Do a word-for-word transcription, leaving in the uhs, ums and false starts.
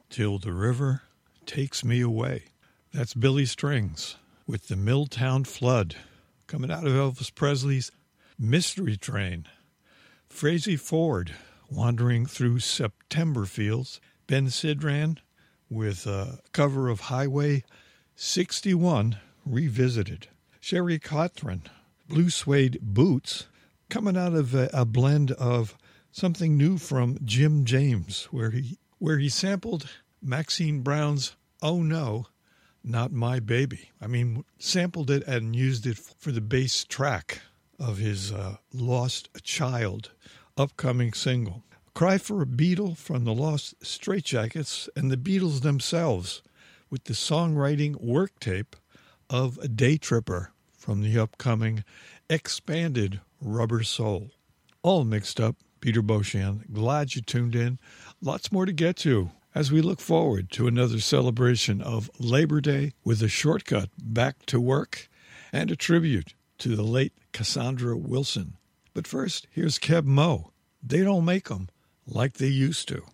Till the River Takes Me Away. That's Billy Strings with the Milltown Flood, coming out of Elvis Presley's Mystery Train. Frazee Ford, Wandering Through September Fields. Ben Sidran with a cover of Highway sixty-one, revisited. Sherry Cothran, Blue Suede Boots, coming out of a, a blend of something new from Jim James, where he where he sampled Maxine Brown's Oh No, Not My Baby. I mean, sampled it and used it for the bass track of his uh, Lost Child upcoming single. Cry for a Beatle from the Lost Straitjackets and the Beatles themselves with the songwriting work tape of a Day Tripper from the upcoming expanded Rubber Soul. All mixed up. Peter Beauchamp, glad you tuned in. Lots more to get to as we look forward to another celebration of Labor Day with a shortcut back to work and a tribute to the late Cassandra Wilson. But first, here's Keb Mo. They don't make 'em like they used to.